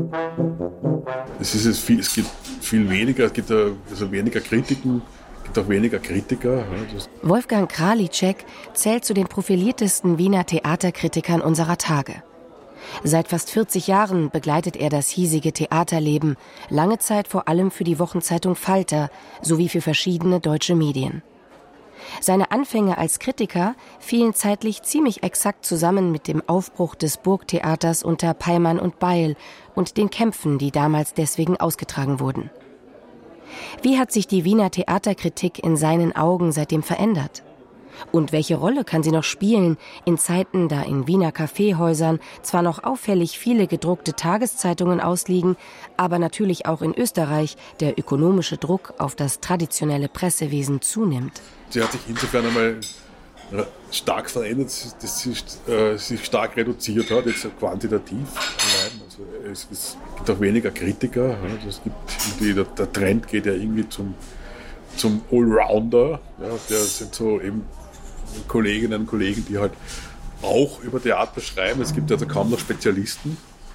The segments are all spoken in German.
Es gibt viel weniger, es gibt also weniger Kritiken, es gibt auch weniger Kritiker. Wolfgang Králíček zählt zu den profiliertesten Wiener Theaterkritikern unserer Tage. Seit fast 40 Jahren begleitet er das hiesige Theaterleben, lange Zeit vor allem für die Wochenzeitung Falter sowie für verschiedene deutsche Medien. Seine Anfänge als Kritiker fielen zeitlich ziemlich exakt zusammen mit dem Aufbruch des Burgtheaters unter Peymann und Beil und den Kämpfen, die damals deswegen ausgetragen wurden. Wie hat sich die Wiener Theaterkritik in seinen Augen seitdem verändert? Und welche Rolle kann sie noch spielen in Zeiten, da in Wiener Kaffeehäusern zwar noch auffällig viele gedruckte Tageszeitungen ausliegen, aber natürlich auch in Österreich der ökonomische Druck auf das traditionelle Pressewesen zunimmt? Sie hat sich insofern einmal stark verändert, dass sie sich stark reduziert hat, jetzt quantitativ allein. Also es gibt auch weniger Kritiker. Es gibt der Trend geht ja irgendwie zum Allrounder. Ja, das sind so eben Kolleginnen und Kollegen, die halt auch über Theater schreiben. Es gibt also kaum noch Spezialisten.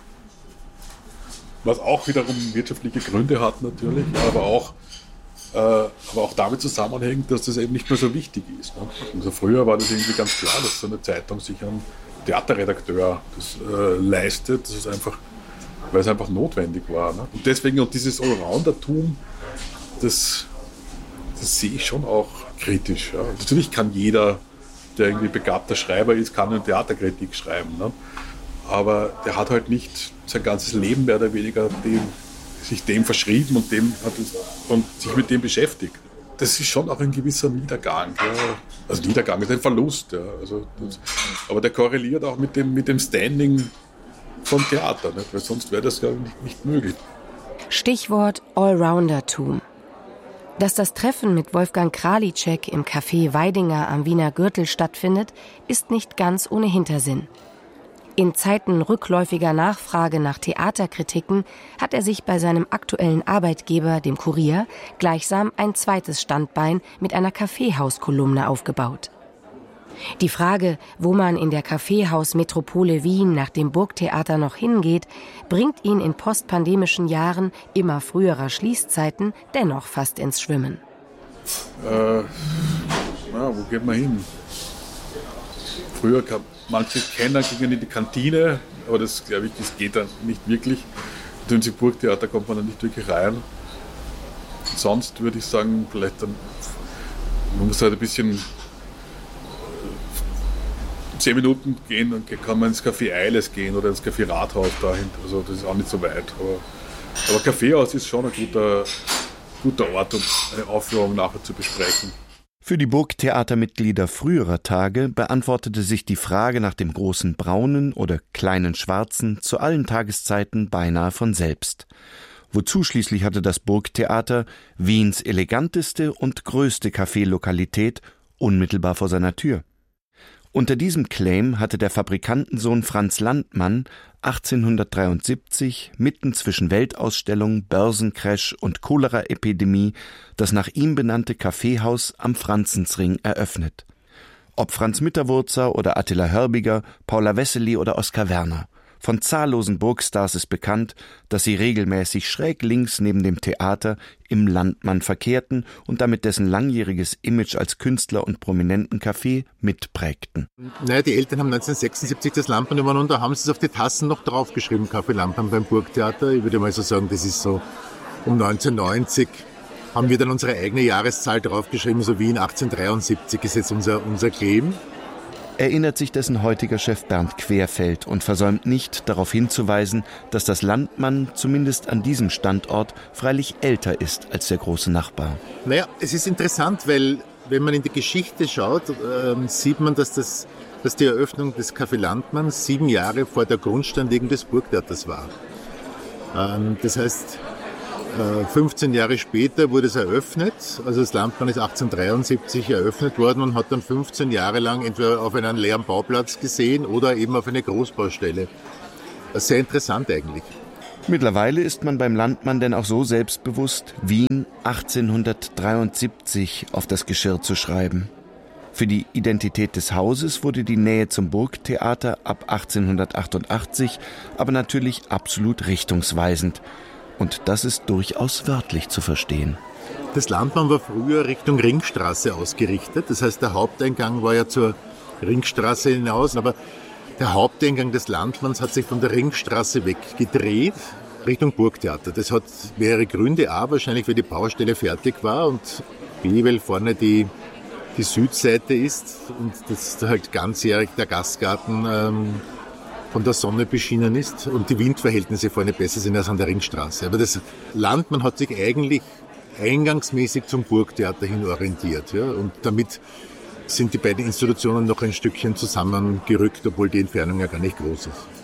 Was auch wiederum wirtschaftliche Gründe hat natürlich, aber auch damit zusammenhängt, dass das eben nicht mehr so wichtig ist. Ne? Also früher war das irgendwie ganz klar, dass so eine Zeitung sich einen Theaterredakteur leistet, das ist einfach, weil es einfach notwendig war. Ne? Und deswegen, und dieses Allroundertum, das sehe ich schon auch kritisch. Ja. Natürlich kann jeder, der irgendwie begabter Schreiber ist, kann eine Theaterkritik schreiben. Ne? Aber der hat halt nicht sein ganzes Leben mehr oder weniger sich dem verschrieben und sich mit dem beschäftigt. Das ist schon auch ein gewisser Niedergang. Ja. Also Niedergang ist ein Verlust. Ja. Aber der korreliert auch mit dem Standing von Theater, nicht? Weil sonst wäre das ja nicht möglich. Stichwort Allroundertum. Dass das Treffen mit Wolfgang Králíček im Café Weidinger am Wiener Gürtel stattfindet, ist nicht ganz ohne Hintersinn. In Zeiten rückläufiger Nachfrage nach Theaterkritiken hat er sich bei seinem aktuellen Arbeitgeber, dem Kurier, gleichsam ein zweites Standbein mit einer Kaffeehauskolumne aufgebaut. Die Frage, wo man in der Kaffeehausmetropole Wien nach dem Burgtheater noch hingeht, bringt ihn in postpandemischen Jahren immer früherer Schließzeiten dennoch fast ins Schwimmen. Wo geht man hin? Früher manche Kenner gingen in die Kantine, aber das, glaube ich, das geht dann nicht wirklich. Und ins Burgtheater kommt man dann nicht wirklich rein. Sonst würde ich sagen, vielleicht dann, man muss halt ein bisschen 10 Minuten gehen, dann kann man ins Café Eiles gehen oder ins Café Rathaus dahinter. Also das ist auch nicht so weit. Aber Kaffeehaus ist schon ein guter Ort, um eine Aufführung nachher zu besprechen. Für die Burgtheatermitglieder früherer Tage beantwortete sich die Frage nach dem großen Braunen oder kleinen Schwarzen zu allen Tageszeiten beinahe von selbst. Wozu schließlich hatte das Burgtheater, Wiens eleganteste und größte Kaffeelokalität, unmittelbar vor seiner Tür. Unter diesem Claim hatte der Fabrikantensohn Franz Landmann 1873 mitten zwischen Weltausstellung, Börsencrash und Choleraepidemie das nach ihm benannte Kaffeehaus am Franzensring eröffnet. Ob Franz Mitterwurzer oder Attila Hörbiger, Paula Wessely oder Oskar Werner. Von zahllosen Burgstars ist bekannt, dass sie regelmäßig schräg links neben dem Theater im Landmann verkehrten und damit dessen langjähriges Image als Künstler und prominenten Café mitprägten. Naja, die Eltern haben 1976 das Landmann übernommen und da haben sie es auf die Tassen noch draufgeschrieben, Café Landmann beim Burgtheater. Ich würde mal so sagen, das ist so um 1990 haben wir dann unsere eigene Jahreszahl draufgeschrieben, so Wien 1873 ist jetzt unser Claim. Erinnert sich dessen heutiger Chef Bernd Querfeld und versäumt nicht, darauf hinzuweisen, dass das Landmann zumindest an diesem Standort freilich älter ist als der große Nachbar. Naja, es ist interessant, weil wenn man in die Geschichte schaut, sieht man, dass die Eröffnung des Café Landmann 7 Jahre vor der Grundsteinlegung des Burgtheaters war. Das heißt, 15 Jahre später wurde es eröffnet, also das Landmann ist 1873 eröffnet worden und hat dann 15 Jahre lang entweder auf einen leeren Bauplatz gesehen oder eben auf eine Großbaustelle. Das ist sehr interessant eigentlich. Mittlerweile ist man beim Landmann denn auch so selbstbewusst, Wien 1873 auf das Geschirr zu schreiben. Für die Identität des Hauses wurde die Nähe zum Burgtheater ab 1888 aber natürlich absolut richtungsweisend. Und das ist durchaus wörtlich zu verstehen. Das Landmann war früher Richtung Ringstraße ausgerichtet. Das heißt, der Haupteingang war ja zur Ringstraße hinaus. Aber der Haupteingang des Landmanns hat sich von der Ringstraße weggedreht Richtung Burgtheater. Das hat mehrere Gründe. A, wahrscheinlich, weil die Baustelle fertig war und B, weil vorne die Südseite ist und das halt ganzjährig der Gastgarten von der Sonne beschienen ist und die Windverhältnisse vorne besser sind als an der Ringstraße. Aber das Landmann hat sich eigentlich eingangsmäßig zum Burgtheater hin orientiert. Ja? Und damit sind die beiden Institutionen noch ein Stückchen zusammengerückt, obwohl die Entfernung ja gar nicht groß ist.